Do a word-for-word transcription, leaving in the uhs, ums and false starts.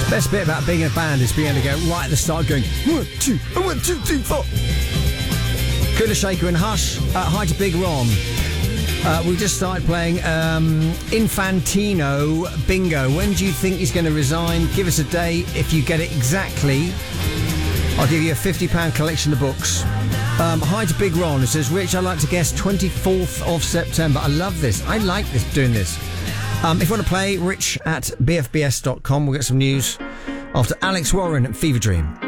Best bit about being in a band is being able to go right at the start, going one, two, one, two, three, four. Kula Shaker and Hush. Uh, hi to Big Ron. Uh, we just started playing um, Infantino Bingo. When do you think he's going to resign? Give us a day. If you get it exactly, I'll give you a fifty pound collection of books. Um, hi to Big Ron, who says, Rich, I'd like to guess twenty-fourth of September. I love this. I like this doing this. Um, if you want to play, rich at b f b s dot com. We'll get some news after Alex Warren at Fever Dream.